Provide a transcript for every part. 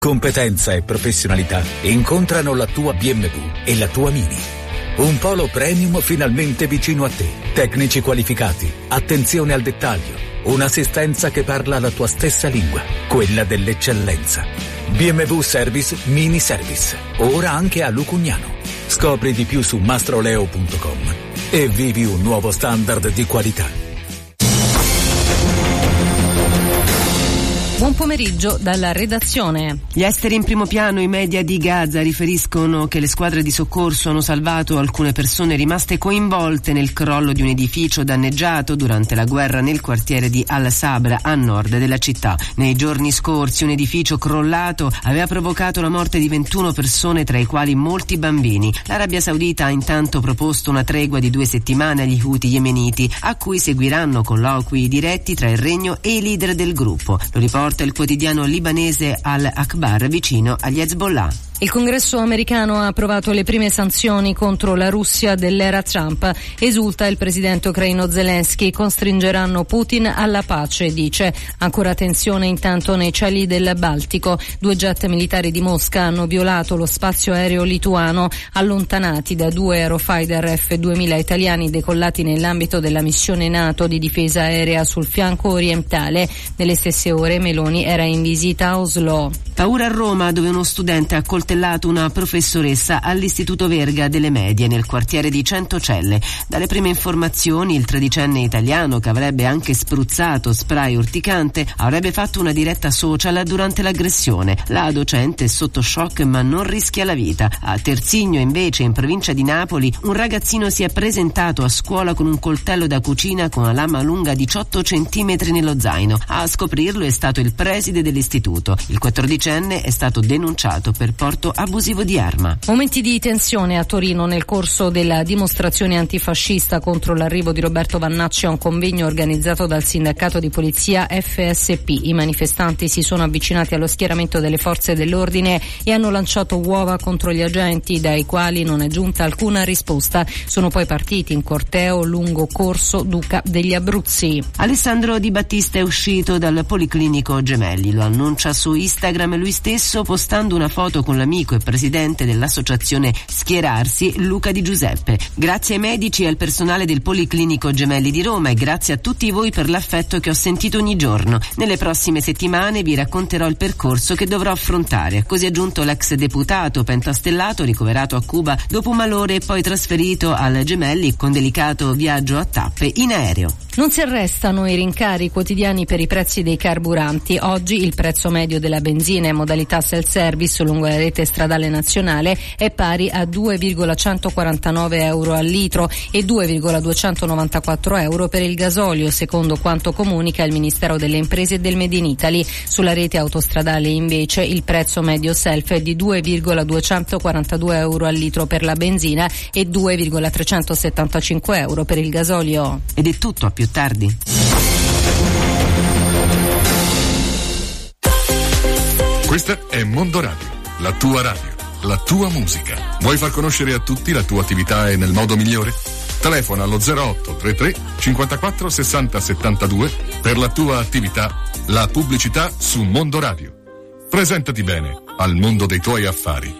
Competenza e professionalità incontrano la tua BMW e la tua Mini. Un polo premium finalmente vicino a te. Tecnici qualificati, attenzione al dettaglio, un'assistenza che parla la tua stessa lingua, quella dell'eccellenza. BMW Service Mini Service, ora anche a Lucugnano. Scopri di più su mastroleo.com e vivi un nuovo standard di qualità. Buon pomeriggio dalla redazione. Gli esteri in primo piano, i media di Gaza riferiscono che le squadre di soccorso hanno salvato alcune persone rimaste coinvolte nel crollo di un edificio danneggiato durante la guerra nel quartiere di Al-Sabra a nord della città. Nei giorni scorsi un edificio crollato aveva provocato la morte di 21 persone, tra i quali molti bambini. L'Arabia Saudita ha intanto proposto una tregua di 2 settimane agli Houthi yemeniti, a cui seguiranno colloqui diretti tra il regno e i leader del gruppo. Lo riporta il quotidiano libanese Al-Akhbar, vicino agli Hezbollah. Il Congresso americano ha approvato le prime sanzioni contro la Russia dell'era Trump. Esulta il presidente ucraino Zelensky, costringeranno Putin alla pace, dice. Ancora tensione intanto nei cieli del Baltico. 2 jet militari di Mosca hanno violato lo spazio aereo lituano, allontanati da 2 Eurofighter F-2000 italiani decollati nell'ambito della missione NATO di difesa aerea sul fianco orientale. Nelle stesse ore Meloni era in visita a Oslo. Paura a Roma, dove uno studente ha coltellato una professoressa all'Istituto Verga delle Medie nel quartiere di Centocelle. Dalle prime informazioni il 13enne italiano, che avrebbe anche spruzzato spray urticante, avrebbe fatto una diretta social durante l'aggressione. La docente è sotto shock ma non rischia la vita. A Terzigno, invece, in provincia di Napoli, un ragazzino si è presentato a scuola con un coltello da cucina con una lama lunga 18 centimetri nello zaino. A scoprirlo è stato il preside dell'istituto. Il 14enne è stato denunciato per porto abusivo di arma. Momenti di tensione a Torino nel corso della dimostrazione antifascista contro l'arrivo di Roberto Vannacci a un convegno organizzato dal sindacato di polizia FSP. I manifestanti si sono avvicinati allo schieramento delle forze dell'ordine e hanno lanciato uova contro gli agenti, dai quali non è giunta alcuna risposta. Sono poi partiti in corteo lungo Corso Duca degli Abruzzi. Alessandro Di Battista è uscito dal Policlinico Gemelli. Lo annuncia su Instagram lui stesso, postando una foto con l'amico e presidente dell'associazione Schierarsi, Luca Di Giuseppe. Grazie ai medici e al personale del Policlinico Gemelli di Roma e grazie a tutti voi per l'affetto che ho sentito ogni giorno. Nelle prossime settimane vi racconterò il percorso che dovrò affrontare. Così ha aggiunto l'ex deputato pentastellato, ricoverato a Cuba dopo un malore e poi trasferito al Gemelli con delicato viaggio a tappe in aereo. Non si arrestano i rincari quotidiani per i prezzi dei carburanti. Oggi il prezzo medio della benzina in modalità self-service lungo la rete stradale nazionale è pari a 2,149 euro al litro e 2,294 euro per il gasolio, secondo quanto comunica il Ministero delle Imprese e del Made in Italy. Sulla rete autostradale invece il prezzo medio self è di 2,242 euro al litro per la benzina e 2,375 euro per il gasolio. Ed è tutto, a più tardi. Questa è Mondo Radio, la tua radio, la tua musica. Vuoi far conoscere a tutti la tua attività e nel modo migliore? Telefona allo 08 33 54 60 72 per la tua attività, la pubblicità su Mondo Radio. Presentati bene al mondo dei tuoi affari.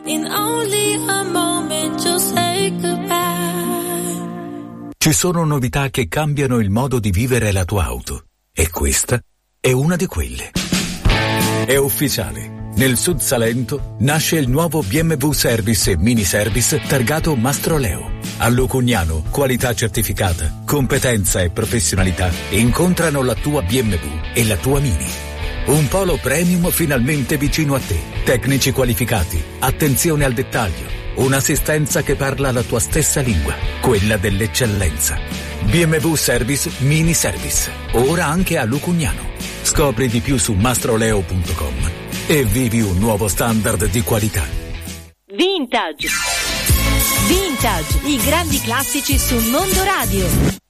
Ci sono novità che cambiano il modo di vivere la tua auto e questa è una di quelle. È ufficiale. Nel Sud Salento nasce il nuovo BMW Service e Mini Service targato Mastroleo. A Lucugnano, qualità certificata, competenza e professionalità incontrano la tua BMW e la tua Mini. Un polo premium finalmente vicino a te. Tecnici qualificati, attenzione al dettaglio, un'assistenza che parla la tua stessa lingua, quella dell'eccellenza. BMW Service Mini Service, ora anche a Lucugnano. Scopri di più su mastroleo.com e vivi un nuovo standard di qualità. Vintage, i grandi classici su Mondo Radio.